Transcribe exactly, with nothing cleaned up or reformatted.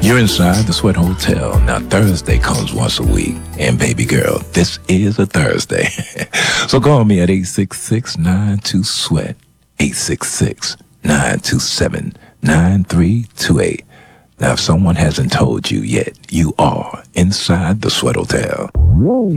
You're inside the Sweat Hotel. Now, Thursday comes once a week. And baby girl, this is a Thursday. So call me at eight six six, nine two, SWEAT. eight six six, nine two seven, nine three two eight. Now, if someone hasn't told you yet, you are inside the Sweat Hotel.